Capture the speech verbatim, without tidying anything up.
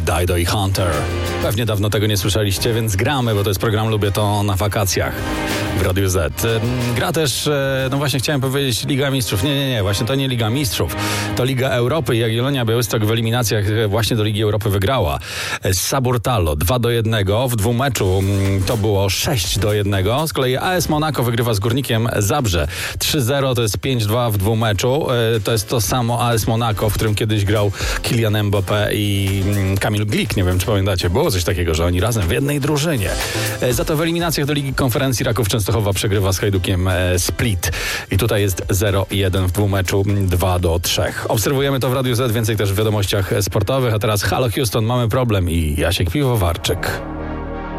Dido i Hunter. Pewnie dawno tego nie słyszeliście, więc gramy, bo to jest program Lubię to na wakacjach w Radiu Z. Gra też, no właśnie chciałem powiedzieć, Liga Mistrzów. Nie, nie, nie, właśnie to nie Liga Mistrzów. To Liga Europy i Jagiellonia Białystok w eliminacjach właśnie do Ligi Europy wygrała. Z Saburtalo dwa do jednego. W dwumeczu to było sześć do jednego. Z kolei A S Monaco wygrywa z Górnikiem Zabrze trzy zero, to jest pięć dwa w dwumeczu. To jest to samo A S Monaco, w którym kiedyś grał Kylian Mbappé i Kamil Glik. Nie wiem, czy pamiętacie, było coś takiego, że oni razem w jednej drużynie. Za to w eliminacjach do Ligi Konferencji Raków Częstochowa przegrywa z Hajdukiem Split. I tutaj jest zero jeden w dwumeczu, dwa do trzech. Obserwujemy to w Radiu Z, więcej też w wiadomościach sportowych. A teraz Halo Houston, mamy problem i Jasiek Piwowarczyk.